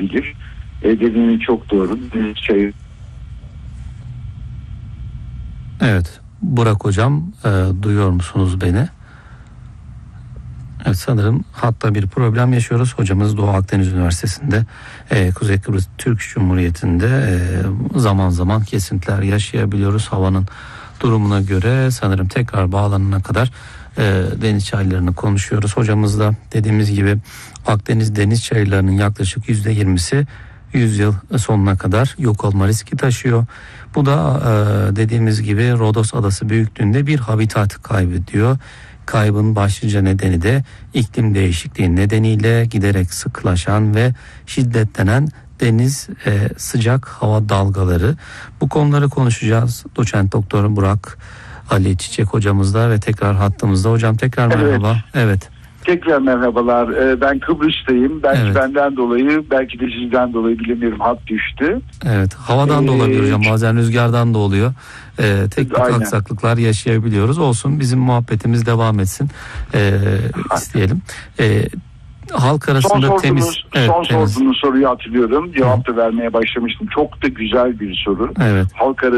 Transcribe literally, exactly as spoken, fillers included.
bilir. E, dediğin çok doğru. Şey... Evet, Burak hocam, e, duyuyor musunuz beni? Evet, sanırım hatta bir problem yaşıyoruz. Hocamız Doğu Akdeniz Üniversitesi'nde e, Kuzey Kıbrıs Türk Cumhuriyeti'nde e, zaman zaman kesintiler yaşayabiliyoruz. Havanın durumuna göre sanırım tekrar bağlanana kadar e, deniz çaylarını konuşuyoruz. Hocamızla dediğimiz gibi Akdeniz deniz çaylarının yaklaşık yüzde yirmisi yüz yıl sonuna kadar yok olma riski taşıyor. Bu da e, dediğimiz gibi Rodos Adası büyüklüğünde bir habitat kaybediyor. Kaybın başlıca nedeni de iklim değişikliği nedeniyle giderek sıklaşan ve şiddetlenen deniz e, sıcak hava dalgaları. Bu konuları konuşacağız. Doçent Doktor Burak Ali Çiçek hocamızla ve tekrar hattımızda. Hocam tekrar merhaba. Evet. Evet. Tekrar merhabalar. Ben Kıbrıs'tayım. Belki Evet. benden dolayı, belki de sizden dolayı bilemiyorum, hat düştü. Evet, havadan ee, da olabilir hocam. Bazen rüzgardan da oluyor. Ee, teknik aynen. aksaklıklar yaşayabiliyoruz. Olsun, bizim muhabbetimiz devam etsin ee, isteyelim. Ee, halk arasında son temiz. Sordunuz, Evet, son temiz. sorduğunuz soruyu hatırlıyorum. Cevap da vermeye başlamıştım. Çok da güzel bir soru. Evet. Halk arasında